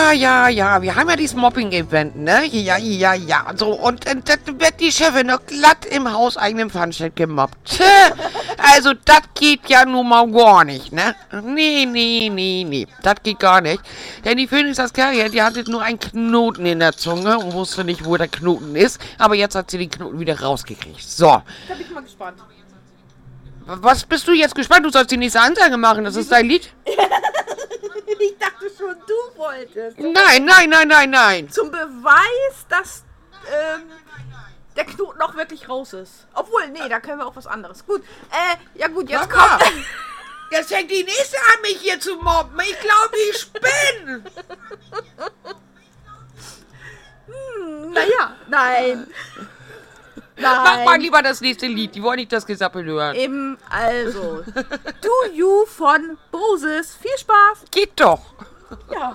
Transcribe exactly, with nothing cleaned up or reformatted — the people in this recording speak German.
Ja, ja, ja, wir haben ja dieses Mobbing-Event, ne? Ja, ja, ja. So, und äh, dann wird die Chefin noch glatt im hauseigenen Pfannenstiel gemobbt. Tö, also, das geht ja nun mal gar nicht, ne? Nee, nee, nee, nee, das geht gar nicht. Denn die Phoenix Ascaria, die hatte nur einen Knoten in der Zunge und wusste nicht, wo der Knoten ist. Aber jetzt hat sie den Knoten wieder rausgekriegt. So. Da bin ich mal gespannt. Was bist du jetzt gespannt? Du sollst die nächste Ansage machen, das ist dein Lied. Ich dachte schon, du wolltest. Nein, nein, nein, nein, nein. Zum Beweis, dass ähm, der Knoten auch wirklich raus ist. Obwohl, nee, da können wir auch was anderes. Gut, äh, ja gut, jetzt Mama, kommt... jetzt fängt die nächste an, mich hier zu mobben. Ich glaube, ich spinne. hm, naja, nein. Mach Nein. mal lieber das nächste Lied. Die wollen nicht das Gesappel hören. Eben, also. Do You von Boses. Viel Spaß. Geht doch. Ja.